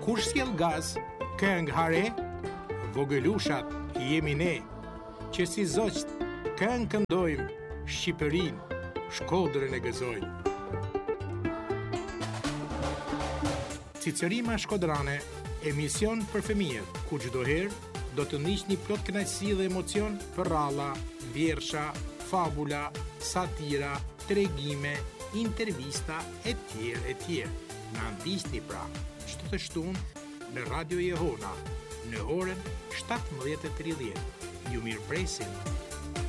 Kush sjell gaz, këngë hare, vogëlushat jemi ne, që si zoqt këngë këndojmë, Shqipërin, Shkodrën e gëzojmë. Cicërima Shkodrane, emision për fëmijët, ku çdoherë do të ndiqni plot kënaqësi dhe emocion për ralla, vjersha, fabula, satira, tregime, intervista e tjerë. Na ndiqni pra, çdo të shtunë në Radio Jehona, në orën 17:30. Ju mirëpresim.